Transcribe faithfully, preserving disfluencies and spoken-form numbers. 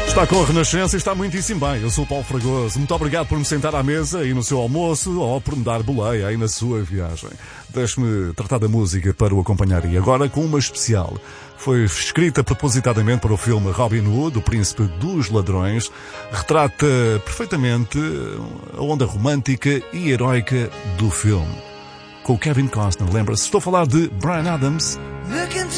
Está com a Renascença e está muitíssimo bem. Eu sou o Paulo Fragoso. Muito obrigado por me sentar à mesa aí no seu almoço ou por me dar boleia aí na sua viagem. Deixe-me tratar da música para o acompanhar e agora com uma especial. Foi escrita propositadamente para o filme Robin Hood, o Príncipe dos Ladrões. Retrata perfeitamente a onda romântica e heroica do filme. Com o Kevin Costner, lembra-se? Estou a falar de Bryan Adams. Look into